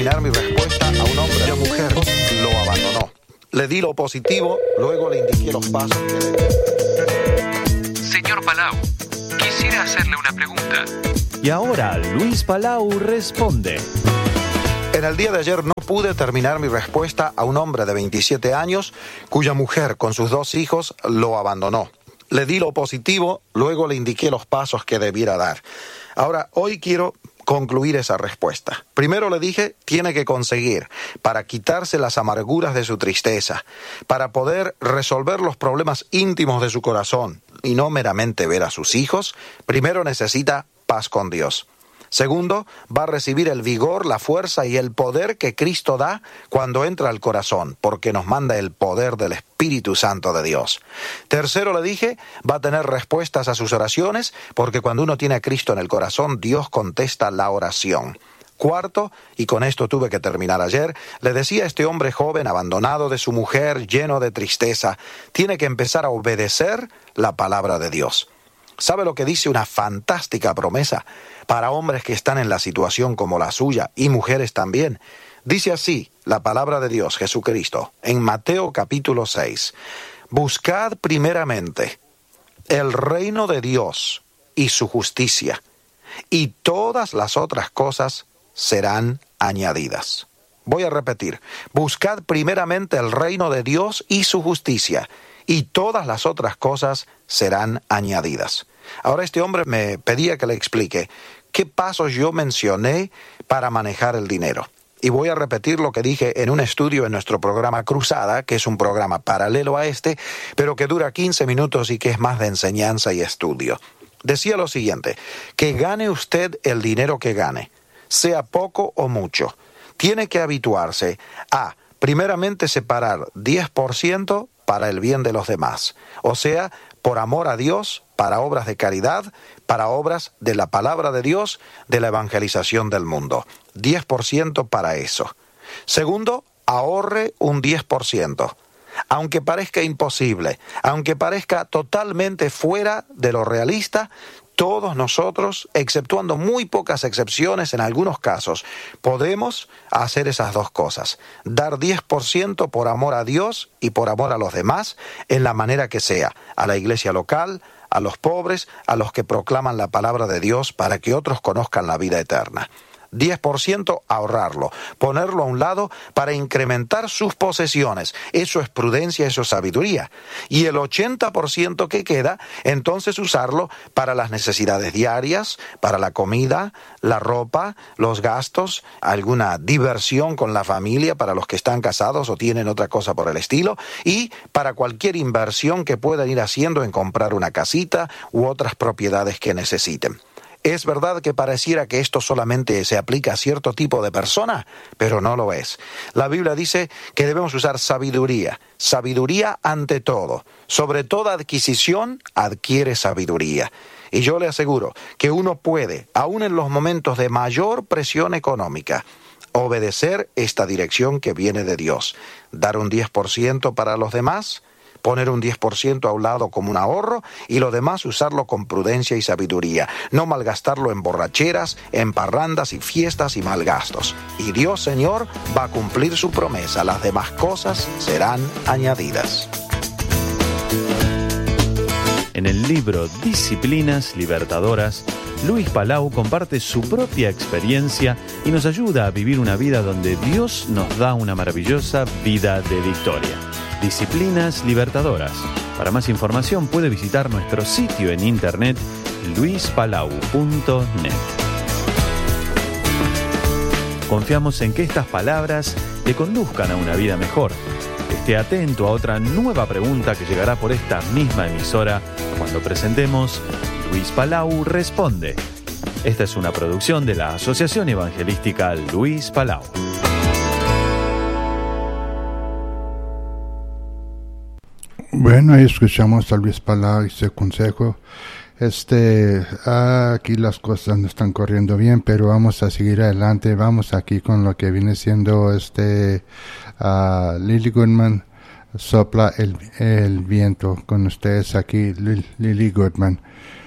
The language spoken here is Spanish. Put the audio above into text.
terminar mi respuesta a un hombre. La mujer lo abandonó. Le di lo positivo, luego le indiqué los pasos que debía. Señor Palau, quisiera hacerle una pregunta. Y ahora Luis Palau responde. En el día de ayer no pude terminar mi respuesta a un hombre de 27 años cuya mujer con sus 2 hijos lo abandonó. Le di lo positivo, luego le indiqué los pasos que debiera dar. Ahora, hoy quiero concluir esa respuesta. Primero le dije, tiene que conseguir, para quitarse las amarguras de su tristeza, para poder resolver los problemas íntimos de su corazón y no meramente ver a sus hijos, primero necesita paz con Dios. Segundo, va a recibir el vigor, la fuerza y el poder que Cristo da cuando entra al corazón, porque nos manda el poder del Espíritu Santo de Dios. Tercero, le dije, va a tener respuestas a sus oraciones, porque cuando uno tiene a Cristo en el corazón, Dios contesta la oración. Cuarto, y con esto tuve que terminar ayer, le decía a este hombre joven, abandonado de su mujer, lleno de tristeza, tiene que empezar a obedecer la palabra de Dios. ¿Sabe lo que dice una fantástica promesa para hombres que están en la situación como la suya y mujeres también? Dice así la palabra de Dios, Jesucristo, en Mateo capítulo 6. Buscad primeramente el reino de Dios y su justicia, y todas las otras cosas serán añadidas. Voy a repetir, buscad primeramente el reino de Dios y su justicia, y todas las otras cosas serán añadidas. Ahora este hombre me pedía que le explique qué pasos yo mencioné para manejar el dinero. Y voy a repetir lo que dije en un estudio en nuestro programa Cruzada, que es un programa paralelo a este, pero que dura 15 minutos y que es más de enseñanza y estudio. Decía lo siguiente, que gane usted el dinero que gane, sea poco o mucho, tiene que habituarse a, primeramente, separar 10% para el bien de los demás, o sea, por amor a Dios, para obras de caridad, para obras de la palabra de Dios, de la evangelización del mundo. 10% para eso. Segundo, ahorre un 10%. Aunque parezca imposible, aunque parezca totalmente fuera de lo realista, todos nosotros, exceptuando muy pocas excepciones en algunos casos, podemos hacer esas dos cosas. Dar 10% por amor a Dios y por amor a los demás, en la manera que sea, a la iglesia local, a los pobres, a los que proclaman la palabra de Dios para que otros conozcan la vida eterna. 10% ahorrarlo, ponerlo a un lado para incrementar sus posesiones. Eso es prudencia, eso es sabiduría. Y el 80% que queda, entonces usarlo para las necesidades diarias, para la comida, la ropa, los gastos, alguna diversión con la familia para los que están casados o tienen otra cosa por el estilo, y para cualquier inversión que puedan ir haciendo en comprar una casita u otras propiedades que necesiten. Es verdad que pareciera que esto solamente se aplica a cierto tipo de persona, pero no lo es. La Biblia dice que debemos usar sabiduría. Sabiduría ante todo. Sobre toda adquisición, adquiere sabiduría. Y yo le aseguro que uno puede, aun en los momentos de mayor presión económica, obedecer esta dirección que viene de Dios. Dar un 10% para los demás, poner un 10% a un lado como un ahorro y lo demás usarlo con prudencia y sabiduría. No malgastarlo en borracheras, en parrandas y fiestas y malgastos. Y Dios, Señor, va a cumplir su promesa. Las demás cosas serán añadidas. En el libro Disciplinas Libertadoras, Luis Palau comparte su propia experiencia y nos ayuda a vivir una vida donde Dios nos da una maravillosa vida de victoria. Disciplinas Libertadoras. Para más información puede visitar nuestro sitio en internet luispalau.net. Confiamos en que estas palabras le conduzcan a una vida mejor. Esté atento a otra nueva pregunta que llegará por esta misma emisora cuando presentemos Luis Palau Responde. Esta es una producción de la Asociación Evangelística Luis Palau. Bueno, ahí escuchamos a Luis Palau y su consejo. Aquí las cosas no están corriendo bien, pero vamos a seguir adelante. Vamos aquí con lo que viene siendo Lily Goodman, Sopla el viento. Con ustedes aquí, Lily Goodman.